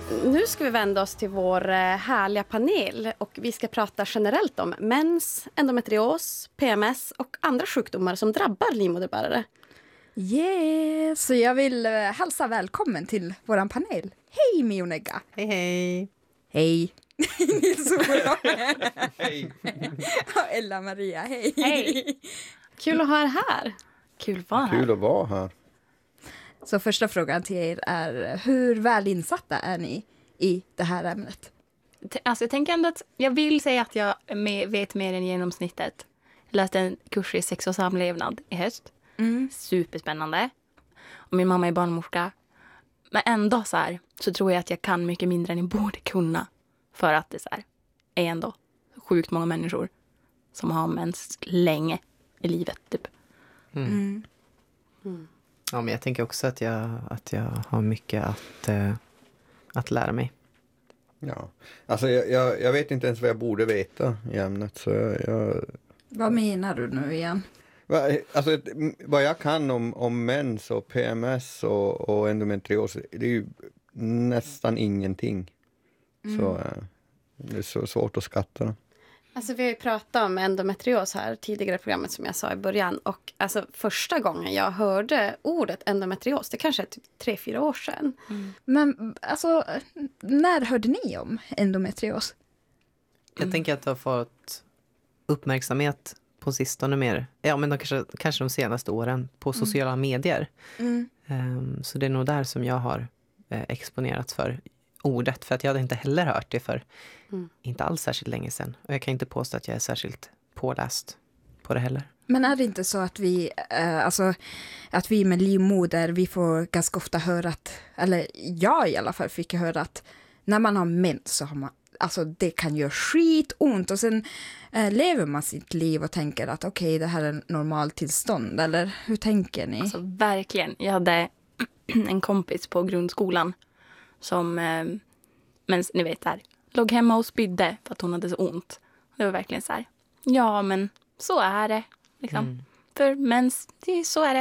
Nu ska vi vända oss till vår härliga panel och vi ska prata generellt om mens, endometrios, PMS och andra sjukdomar som drabbar livmoderbärare. Yes, så jag vill hälsa välkommen till våran panel. Hej Mionega! Hej hej! Hej! Nils-Olof! Hej! Och Ella-Maria, hej! Hej! Kul att ha er här. Kul att vara här. Kul att vara här. Så första frågan till er är, hur väl insatta är ni i det här ämnet? Alltså jag tänker ändå att jag vill säga att jag vet mer än genomsnittet. Jag läste en kurs i sex och samlevnad i höst. Superspännande. Och min mamma är barnmorska. Men ändå så tror jag att jag kan mycket mindre än jag borde kunna. För att det är ändå sjukt många människor som har mens länge i livet typ. Ja, men jag tänker också att jag har mycket att lära mig. Ja, alltså jag vet inte ens vad jag borde veta i ämnet. Så jag... Vad menar du nu igen? Alltså, vad jag kan om mens och PMS och endometrios, det är ju nästan ingenting. Så det är så svårt att skatta. Alltså vi har ju pratat om endometrios här tidigare i programmet som jag sa i början. Och alltså första gången jag hörde ordet endometrios, det kanske är typ 3-4 år sedan. Men alltså, när hörde ni om endometrios? Jag tänker att det har fått uppmärksamhet på sistone mer. Ja, men kanske de senaste åren på sociala medier. Så det är nog där som jag har exponerats för ordet. För att jag hade inte heller hört det för inte alls särskilt länge sedan. Och jag kan inte påstå att jag är särskilt påläst på det heller. Men är det inte så att att vi med livmoder, vi får ganska ofta höra att, eller jag i alla fall fick höra att när man har mens så har man, alltså det kan göra skitont och sen lever man sitt liv och tänker att okej, det här är en normal tillstånd, eller hur tänker ni? Alltså verkligen. Jag hade en kompis på grundskolan som, men ni vet låg hemma och spydde för att hon hade så ont. Det var verkligen ja men så är det liksom. För mens, så är det.